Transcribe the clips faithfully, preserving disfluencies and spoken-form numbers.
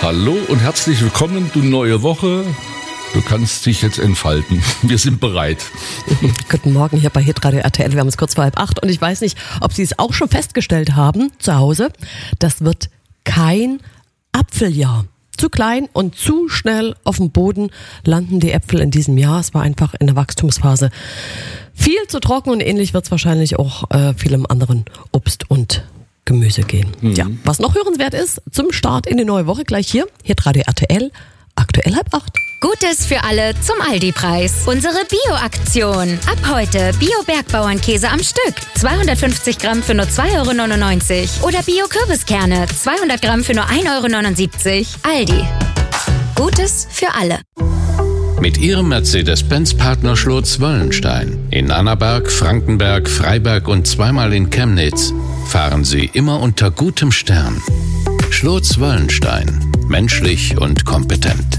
Hallo und herzlich willkommen, du neue Woche. Du kannst dich jetzt entfalten. Wir sind bereit. Guten Morgen hier bei Hitradio R T L. Wir haben es kurz vor halb acht und ich weiß nicht, ob Sie es auch schon festgestellt haben zu Hause. Das wird kein Apfeljahr. Zu klein und zu schnell auf dem Boden landen die Äpfel in diesem Jahr. Es war einfach in der Wachstumsphase viel zu trocken und ähnlich wird es wahrscheinlich auch äh, vielem anderen Obst und Gemüse gehen. Mhm. Ja, was noch hörenswert ist, zum Start in die neue Woche gleich hier, Hitradio R T L, aktuell halb acht. Gutes für alle zum Aldi-Preis. Unsere Bio-Aktion. Ab heute Bio-Bergbauernkäse am Stück. zweihundertfünfzig Gramm für nur zwei Euro neunundneunzig. Oder Bio-Kürbiskerne. zweihundert Gramm für nur ein Euro neunundsiebzig. Aldi. Gutes für alle. Mit Ihrem Mercedes-Benz-Partner Schlotz-Wöllenstein. In Annaberg, Frankenberg, Freiberg und zweimal in Chemnitz fahren Sie immer unter gutem Stern. Schlotz-Wöllenstein. Menschlich und kompetent.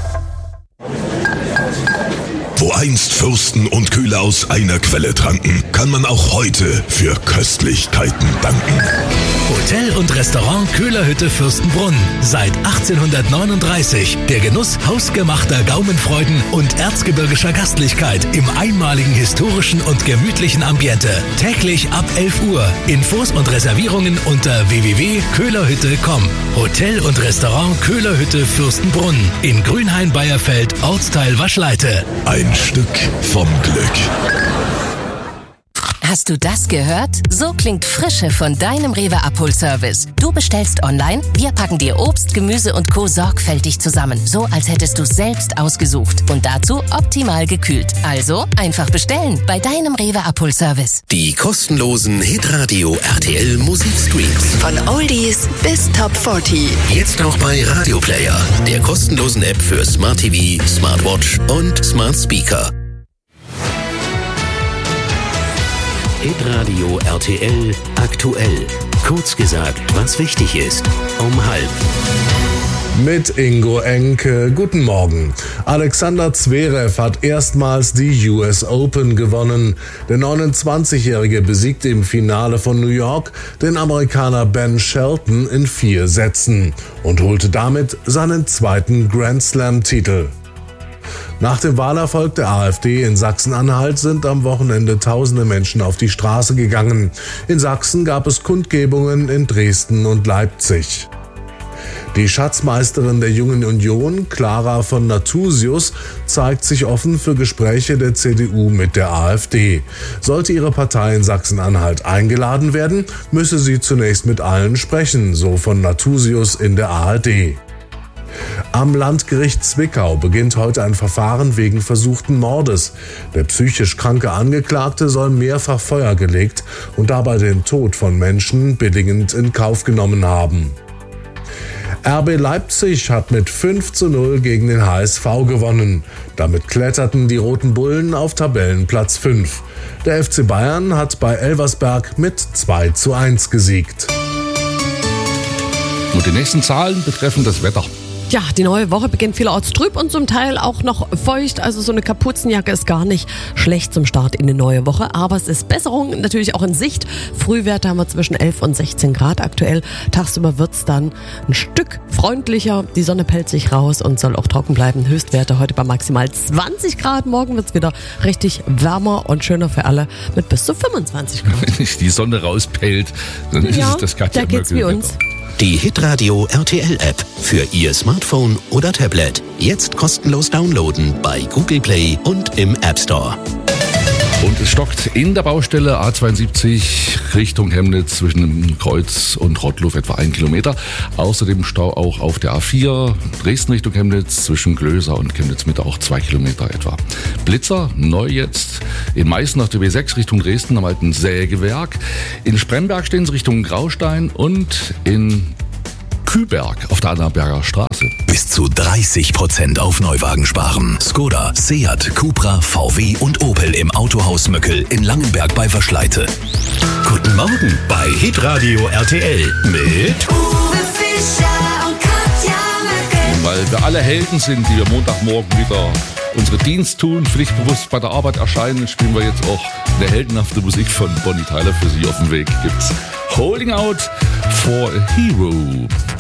Wo einst Fürsten und Köhler aus einer Quelle tranken, kann man auch heute für Köstlichkeiten danken. Hotel und Restaurant Köhlerhütte Fürstenbrunn. Seit achtzehnhundertneununddreißig. Der Genuss hausgemachter Gaumenfreuden und erzgebirgischer Gastlichkeit im einmaligen historischen und gemütlichen Ambiente. Täglich ab elf Uhr. Infos und Reservierungen unter w w w punkt köhlerhütte punkt com. Hotel und Restaurant Köhlerhütte Fürstenbrunn. In Grünhain-Beierfeld, Ortsteil Waschleite. Ein Stück vom Glück. Hast du das gehört? So klingt Frische von deinem Rewe Abholservice. Du bestellst online, wir packen dir Obst, Gemüse und Co. sorgfältig zusammen. So, als hättest du selbst ausgesucht. Und dazu optimal gekühlt. Also einfach bestellen bei deinem Rewe Abholservice. Die kostenlosen Hitradio R T L Musikstreams. Von Oldies bis Top vierzig. Jetzt auch bei Radio Player, der kostenlosen App für Smart T V, Smartwatch und Smart Speaker. Hitradio R T L aktuell. Kurz gesagt, was wichtig ist. Um halb. Mit Ingo Enke. Guten Morgen. Alexander Zverev hat erstmals die U S Open gewonnen. Der neunundzwanzigjährige besiegte im Finale von New York den Amerikaner Ben Shelton in vier Sätzen und holte damit seinen zweiten Grand Slam-Titel. Nach dem Wahlerfolg der AfD in Sachsen-Anhalt sind am Wochenende tausende Menschen auf die Straße gegangen. In Sachsen gab es Kundgebungen in Dresden und Leipzig. Die Schatzmeisterin der Jungen Union, Clara von Nathusius, zeigt sich offen für Gespräche der C D U mit der AfD. Sollte ihre Partei in Sachsen-Anhalt eingeladen werden, müsse sie zunächst mit allen sprechen, so von Nathusius in der A R D. Am Landgericht Zwickau beginnt heute ein Verfahren wegen versuchten Mordes. Der psychisch kranke Angeklagte soll mehrfach Feuer gelegt und dabei den Tod von Menschen billigend in Kauf genommen haben. R B Leipzig hat mit fünf zu null gegen den H S V gewonnen. Damit kletterten die Roten Bullen auf Tabellenplatz fünf. Der F C Bayern hat bei Elversberg mit zwei zu eins gesiegt. Und die nächsten Zahlen betreffen das Wetter. Ja, die neue Woche beginnt vielerorts trüb und zum Teil auch noch feucht. Also so eine Kapuzenjacke ist gar nicht schlecht zum Start in die neue Woche. Aber es ist Besserung natürlich auch in Sicht. Frühwerte haben wir zwischen elf und sechzehn Grad aktuell. Tagsüber wird's dann ein Stück freundlicher. Die Sonne pellt sich raus und soll auch trocken bleiben. Höchstwerte heute bei maximal zwanzig Grad. Morgen wird's wieder richtig wärmer und schöner für alle mit bis zu fünfundzwanzig Grad. Wenn nicht die Sonne rauspellt, dann ist ja, es das Katja. Da geht's wie uns. Die Hitradio R T L App für Ihr Smartphone oder Tablet. Jetzt kostenlos downloaden bei Google Play und im App Store. Und es stockt in der Baustelle A zweiundsiebzig Richtung Chemnitz zwischen Kreuz und Rottluff etwa ein Kilometer. Außerdem Stau auch auf der A vier Dresden Richtung Chemnitz zwischen Glöser und Chemnitz Mitte auch zwei Kilometer etwa. Blitzer neu jetzt in Meißen auf der B sechs Richtung Dresden am alten Sägewerk. In Spremberg stehen sie Richtung Graustein und in Küberg auf der Annaberger Straße. Bis zu dreißig Prozent auf Neuwagen sparen. Skoda, Seat, Cupra, V W und Opel im Autohaus Möckel in Langenberg bei Verschleite. Guten Morgen bei Hitradio R T L mit Uwe Fischer und Katja Möckel. Weil wir alle Helden sind, die wir Montagmorgen wieder unsere Dienst tun, pflichtbewusst bei der Arbeit erscheinen, spielen wir jetzt auch eine heldenhafte Musik von Bonnie Tyler für Sie auf dem Weg. Gibt's Holding Out for a Hero.